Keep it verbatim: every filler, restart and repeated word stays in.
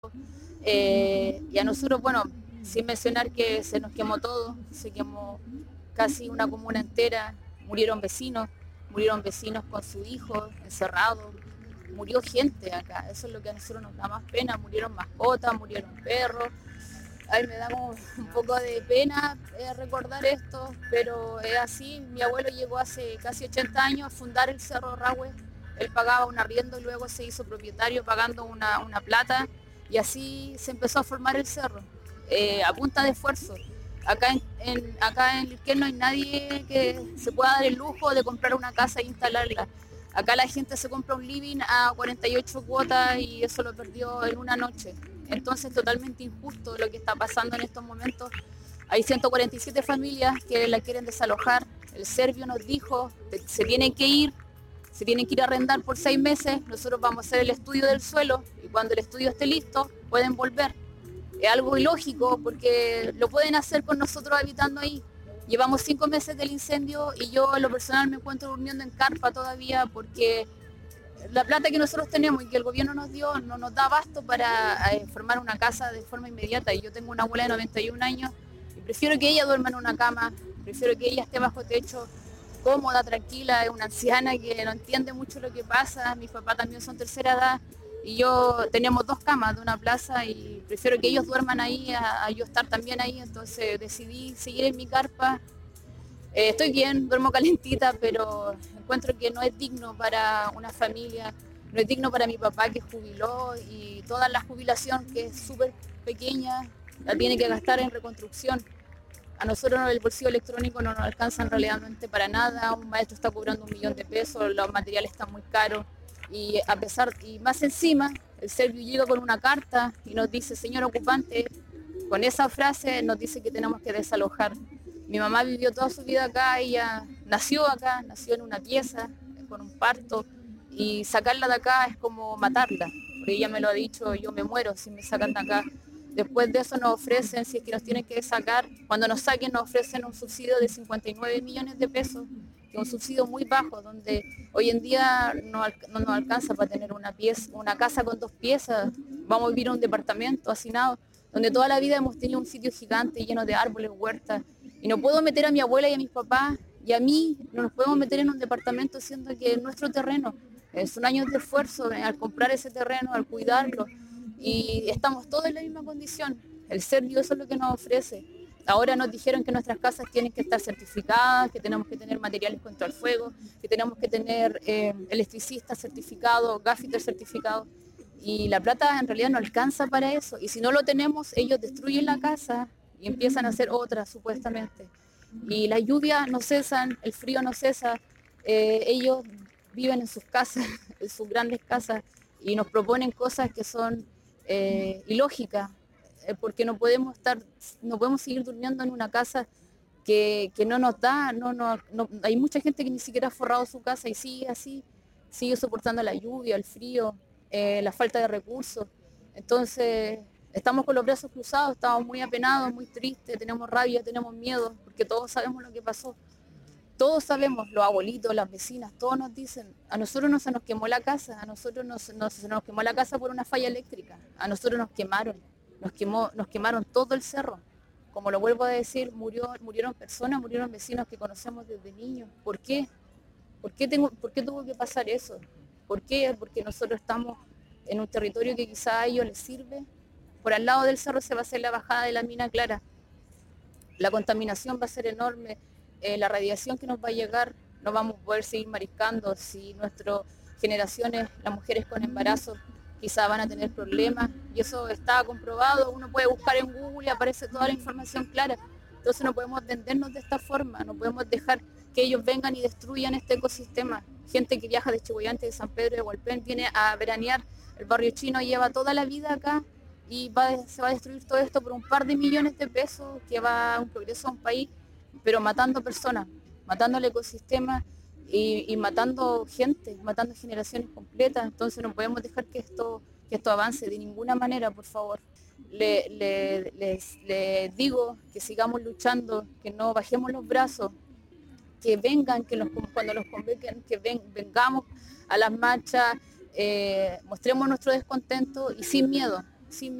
Eh, y a nosotros, bueno, sin mencionar que se nos quemó todo, se quemó casi una comuna entera, murieron vecinos, murieron vecinos con su hijo encerrados, murió gente acá, eso es lo que a nosotros nos da más pena, murieron mascotas, murieron perros. Ay, me da como un poco de pena eh, recordar esto, pero es así. Mi abuelo llegó hace casi ochenta años a fundar el Cerro Rahue. Él pagaba un arriendo y luego se hizo propietario pagando una, una plata y así se empezó a formar el cerro, eh, a punta de esfuerzo. Acá en, en, acá en Lirquén no hay nadie que se pueda dar el lujo de comprar una casa e instalarla. Acá la gente se compra un living a cuarenta y ocho cuotas y eso lo perdió en una noche. Entonces, totalmente injusto lo que está pasando en estos momentos. Hay ciento cuarenta y siete familias que la quieren desalojar. El Servio nos dijo que se tienen que ir, se tienen que ir a arrendar por seis meses. Nosotros vamos a hacer el estudio del suelo y cuando el estudio esté listo, pueden volver. Es algo ilógico porque lo pueden hacer con nosotros habitando ahí. Llevamos cinco meses del incendio y yo en lo personal me encuentro durmiendo en carpa todavía porque la plata que nosotros tenemos y que el gobierno nos dio no nos da abasto para eh, formar una casa de forma inmediata. Y yo tengo una abuela de noventa y un años y prefiero que ella duerma en una cama, prefiero que ella esté bajo techo, cómoda, tranquila, es una anciana que no entiende mucho lo que pasa. Mis papás también son tercera edad y yo teníamos dos camas de una plaza y prefiero que ellos duerman ahí a, a yo estar también ahí. Entonces decidí seguir en mi carpa. Eh, estoy bien, duermo calentita, pero encuentro que no es digno para una familia, no es digno para mi papá que jubiló y toda la jubilación que es súper pequeña la tiene que gastar en reconstrucción. A nosotros el bolsillo electrónico no nos alcanza realmente para nada, un maestro está cobrando un millón de pesos, los materiales están muy caros y a pesar, y más encima, el Servio llega con una carta y nos dice, señor ocupante, con esa frase nos dice que tenemos que desalojar. Mi mamá vivió toda su vida acá, ella nació acá, nació en una pieza, con un parto, y sacarla de acá es como matarla, porque ella me lo ha dicho, yo me muero si me sacan de acá. Después de eso nos ofrecen, si es que nos tienen que sacar, cuando nos saquen nos ofrecen un subsidio de cincuenta y nueve millones de pesos, que es un subsidio muy bajo, donde hoy en día no, no nos alcanza para tener una, pieza, una casa con dos piezas, vamos a vivir en un departamento hacinado, donde toda la vida hemos tenido un sitio gigante lleno de árboles, huertas, y no puedo meter a mi abuela y a mis papás y a mí, no nos podemos meter en un departamento siendo que es nuestro terreno. Eh, son años de esfuerzo eh, al comprar ese terreno, al cuidarlo, y estamos todos en la misma condición. El Servio eso es lo que nos ofrece. Ahora nos dijeron que nuestras casas tienen que estar certificadas, que tenemos que tener materiales contra el fuego, que tenemos que tener eh, electricistas certificados, gaffiter certificados, y la plata en realidad no alcanza para eso. Y si no lo tenemos, ellos destruyen la casa y empiezan a hacer otra supuestamente. Y las lluvias no cesan, el frío no cesa, eh, ellos viven en sus casas, en sus grandes casas, y nos proponen cosas que son eh, ilógicas, eh, porque no podemos estar, no podemos seguir durmiendo en una casa que, que no nos da, no, no, no, hay mucha gente que ni siquiera ha forrado su casa y sigue así, sigue soportando la lluvia, el frío, eh, la falta de recursos. Entonces, estamos con los brazos cruzados, estamos muy apenados, muy tristes, tenemos rabia, tenemos miedo, porque todos sabemos lo que pasó. Todos sabemos, los abuelitos, las vecinas, todos nos dicen, a nosotros no se nos quemó la casa, a nosotros no, no se nos quemó la casa por una falla eléctrica, a nosotros nos quemaron, nos, quemó, nos quemaron todo el cerro. Como lo vuelvo a decir, murió, murieron personas, murieron vecinos que conocemos desde niños. ¿Por qué? ¿Por qué, tengo, ¿Por qué tuvo que pasar eso? ¿Por qué? Porque nosotros estamos en un territorio que quizá a ellos les sirve. Por al lado del cerro se va a hacer la bajada de la mina Clara. La contaminación va a ser enorme, eh, la radiación que nos va a llegar, no vamos a poder seguir mariscando, si nuestras generaciones, las mujeres con embarazo, quizá van a tener problemas, y eso está comprobado, uno puede buscar en Google y aparece toda la información clara. Entonces no podemos vendernos de esta forma, no podemos dejar que ellos vengan y destruyan este ecosistema. Gente que viaja de Chihuayante, de San Pedro de Hualpén, viene a veranear, el barrio chino lleva toda la vida acá, y va, se va a destruir todo esto por un par de millones de pesos que va a un progreso a un país, pero matando personas, matando el ecosistema y, y matando gente, matando generaciones completas. Entonces no podemos dejar que esto, que esto avance de ninguna manera, por favor. Le, le, les, les digo que sigamos luchando, que no bajemos los brazos, que vengan, que los, cuando los convoquen, que ven, vengamos a las marchas, eh, mostremos nuestro descontento y sin miedo, sin